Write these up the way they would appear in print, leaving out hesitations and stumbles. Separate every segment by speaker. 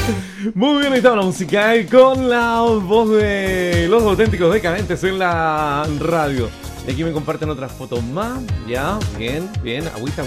Speaker 1: Muy bien, ahí estaba la música con la voz de los auténticos decadentes en la radio. Y aquí me comparten otras fotos más. Ya, bien, bien. Agüita.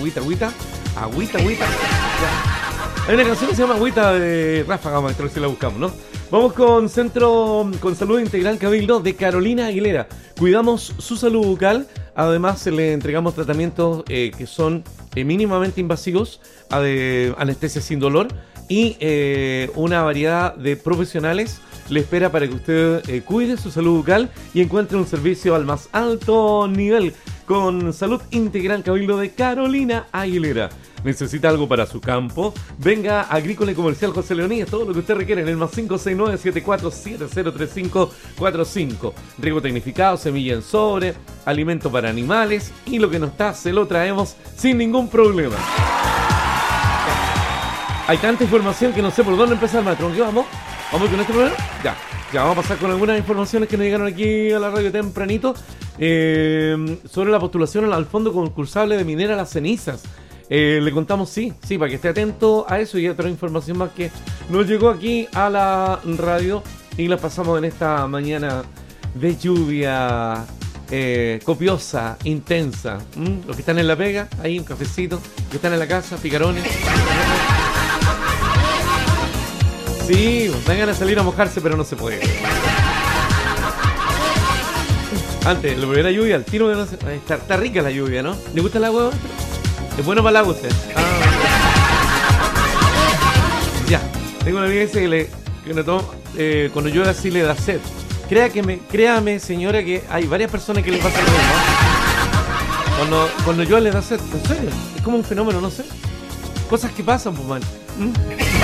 Speaker 1: Ya. Hay una canción que se llama Agüita de Ráfaga, maestro, si la buscamos, ¿no? Vamos con Centro con Salud Integral Cabildo de Carolina Aguilera. Cuidamos su salud bucal. Además, le entregamos tratamientos que son mínimamente invasivos, anestesia sin dolor y una variedad de profesionales le espera para que usted cuide su salud bucal y encuentre un servicio al más alto nivel con Salud Integral Cabildo de Carolina Aguilera. ¿Necesita algo para su campo? Venga a Agrícola y Comercial José Leonías, todo lo que usted requiere en el más 569-74703545. Riego tecnificado, semilla en sobre, alimento para animales y lo que no está se lo traemos sin ningún problema. Hay tanta información que no sé por dónde empezar, maestro. ¿Qué vamos? ¿Vamos con este programa? Ya vamos a pasar con algunas informaciones que nos llegaron aquí a la radio tempranito sobre la postulación al fondo concursable de Minera Las Cenizas. Le contamos, sí, para que esté atento a eso y a otra información más que nos llegó aquí a la radio y la pasamos en esta mañana de lluvia copiosa, intensa. Los que están en la pega, ahí un cafecito, los que están en la casa, picarones. Sí, dan ganas de salir a mojarse, pero no se puede. Antes, la primera lluvia, el tiro de no sé, está rica la lluvia, ¿no? ¿Le gusta el agua? Es bueno para el agua usted. Ya, tengo una amiga que le toma, cuando llueve así le da sed. Créame, señora, que hay varias personas que le pasa lo mismo. Cuando llueve le da sed, en serio. Es como un fenómeno, no sé. Cosas que pasan, pues, man.